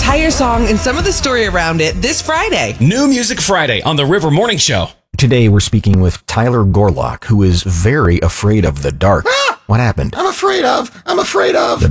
entire song and some of the story around it this Friday. New Music Friday on the River Morning Show. Today we're speaking with Tyler Gorlock, who is very afraid of the dark. What happened? I'm afraid of.